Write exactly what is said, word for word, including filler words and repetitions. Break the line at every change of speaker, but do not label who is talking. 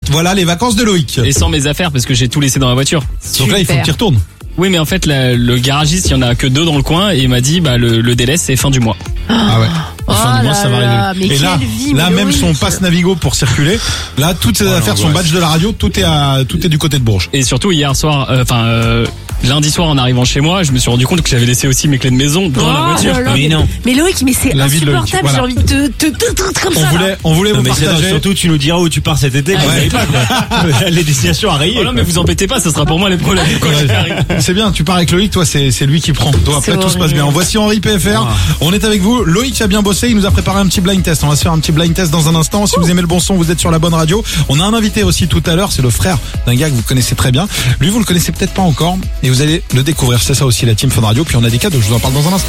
Voilà les vacances de Loïc.
Et sans mes affaires parce que j'ai tout laissé dans la voiture.
Donc là, il faut que tu y retournes.
Oui, mais en fait, la, le garagiste, il y en a que deux dans le coin et il m'a dit, bah, le, le délai, c'est fin du mois.
Ah ouais.
Oh
Fin du mois, ça va
là
arriver.
là,
Et
mais
là,
quelle vie,
là
mais
même
Loïc.
son passe Navigo pour circuler. Là, toutes ses
Oh,
affaires, son
l'angoisse.
badge de la radio, tout est à, tout est du côté de Bourges.
Et surtout, hier soir, enfin, euh, lundi soir, en arrivant chez moi, je me suis rendu compte que j'avais laissé aussi mes clés de maison dans
Oh
la voiture.
là là,
Mais non.
Mais Loïc, mais c'est
La vie de Loïc,
insupportable,
voilà.
j'ai envie de te, te, te, te- te- comme
On
ça. là.
voulait, on voulait
Non,
vous
mais c'est
partager.
surtout, tu nous diras où tu pars cet été, que vous
Ouais.
savez pas, quoi. Les destinations à rayer.
Oh non, mais vous embêtez pas, ça sera pour moi les problèmes. Quoi qu'il arrive.
C'est bien, tu pars avec Loïc, toi c'est c'est lui qui prend. Toi après
C'est
tout se passe
horrible.
bien. Voici Henri P F R.
Wow.
On est avec vous. Loïc a bien bossé, il nous a préparé un petit blind test. On va se faire un petit blind test dans un instant. Si vous aimez le bon son, vous êtes sur la bonne radio. On a un invité aussi tout à l'heure, c'est le frère d'un gars que vous connaissez très bien. Lui vous le connaissez peut-être pas encore et vous allez le découvrir. C'est ça aussi la team Fun Radio. Puis on a des cadeaux, je vous en parle dans un instant.